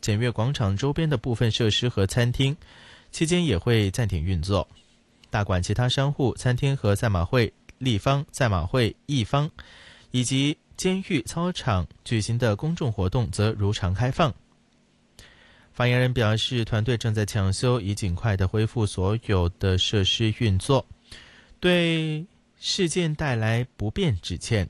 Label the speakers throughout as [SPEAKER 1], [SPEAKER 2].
[SPEAKER 1] 检阅广场周边的部分设施和餐厅，期间也会暂停运作。大馆其他商户、餐厅和赛马会、立方、赛马会、艺方以及监狱、操场举行的公众活动则如常开放。发言人表示，团队正在抢修，以尽快的恢复所有的设施运作，对事件带来不便致歉。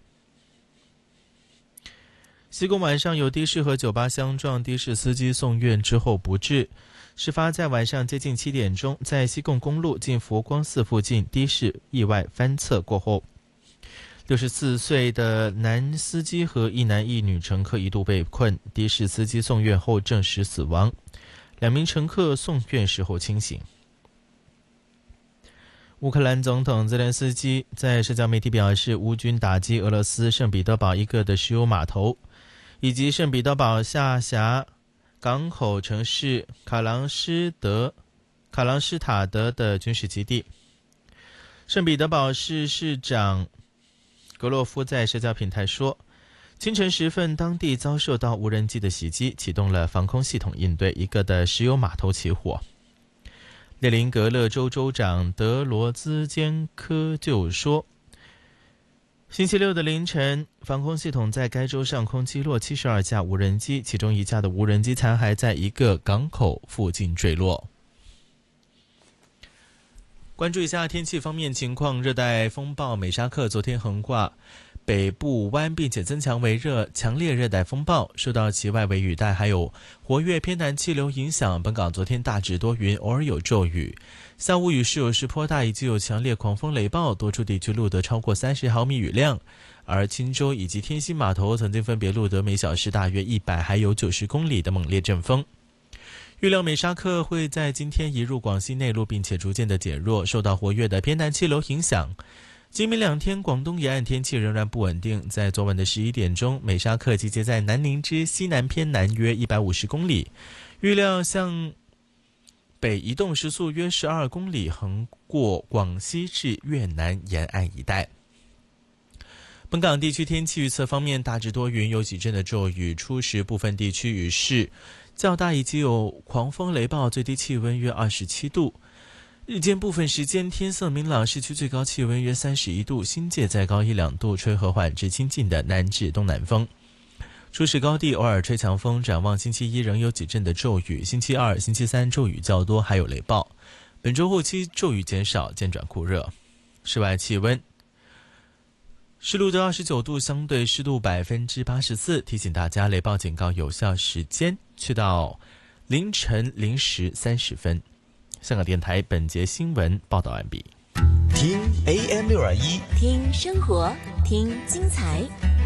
[SPEAKER 1] 西贡晚上有的士和酒吧相撞，的士司机送院之后不治。事发在晚上接近7点钟，在西贡公路近佛光寺附近，的士意外翻侧过后，64岁的男司机和一男一女乘客一度被困，的士司机送院后证实死亡，2名乘客送院时候清醒。乌克兰总统泽连斯基在社交媒体表示，乌军打击俄罗斯圣彼得堡一个的石油码头，以及圣彼得堡下辖港口城市卡朗施塔德的军事基地。圣彼得堡市市长格洛夫在社交平台说，清晨时分，当地遭受到无人机的袭击，启动了防空系统应对，一个的石油码头起火。列宁格勒州州长德罗兹坚科就说，星期六的凌晨，防空系统在该州上空击落72架无人机，其中1架的无人机残骸在一个港口附近坠落。关注一下天气方面情况，热带风暴美沙克昨天横挂北部湾，并且增强为强烈热带风暴，受到其外围雨带还有活跃偏南气流影响，本港昨天大致多云，偶尔有骤雨，下午雨势有时颇大，以及有强烈狂风雷暴，多处地区录得超过30毫米雨量，而青州以及天星码头曾经分别录得每小时大约100还有90公里的猛烈阵风。预料美沙克会在今天移入广西内陆，并且逐渐的减弱，受到活跃的偏南气流影响。今明2天广东沿岸天气仍然不稳定，在昨晚的11点钟，美沙克集结在南宁之西南偏南约150公里，预料向北移动时速约12公里，横过广西至越南沿岸一带。本港地区天气预测方面，大致多云，有几阵的骤雨，初时部分地区雨势较大，以及有狂风雷暴，最低气温约27度。日间部分时间天色明朗，市区最高气温约31度，新界再高1-2度，吹和缓至清劲的南至东南风。初时高地偶尔吹强风，展望星期一仍有几阵的骤雨，星期二、星期三骤雨较多，还有雷暴。本周后期骤雨减少，渐转酷热。室外气温湿度29度，相对湿度84%。提醒大家，雷暴警告有效时间去到凌晨0时30分。香港电台本节新闻报道完毕。
[SPEAKER 2] 听 AM621，
[SPEAKER 3] 听生活，听精彩。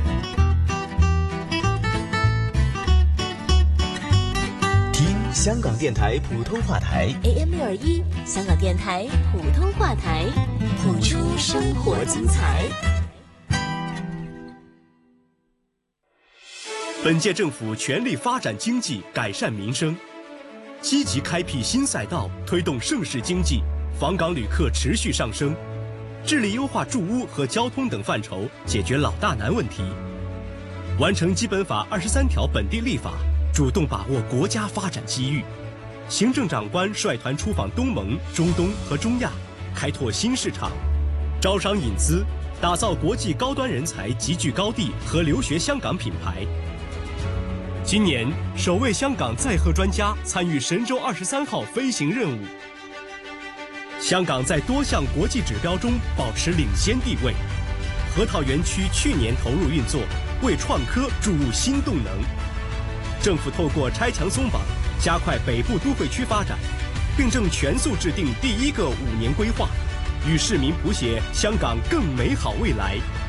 [SPEAKER 2] 听香港电台普通话台
[SPEAKER 3] AM621，香港电台普通话台，谱出生活精彩。
[SPEAKER 4] 本届政府全力发展经济，改善民生，积极开辟新赛道，推动盛世经济，访港旅客持续上升，致力优化住屋和交通等范畴，解决老大难问题，完成基本法23条本地立法，主动把握国家发展机遇。行政长官率团出访东盟、中东和中亚，开拓新市场，招商引资，打造国际高端人才集聚高地和留学香港品牌。今年首位香港载荷专家参与神舟23号飞行任务。香港在多项国际指标中保持领先地位。核桃园区去年投入运作，为创科注入新动能。政府透过拆墙松绑，加快北部都会区发展，并正全速制定第1个5年规划，与市民谱写香港更美好未来。